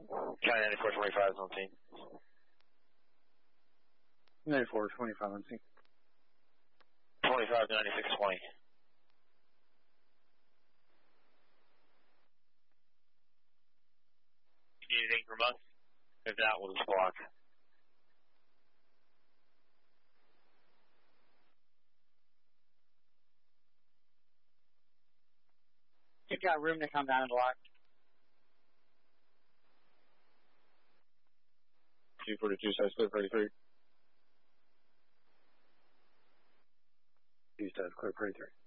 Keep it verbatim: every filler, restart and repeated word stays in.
County ninety-four twenty-five is on scene. ninety-four twenty-five on scene. twenty-five to ninety-six twenty. You need anything from us? If not, we'll just block. You've got room to come down and block. two forty-two, size clear thirty-three. East side clear thirty-three.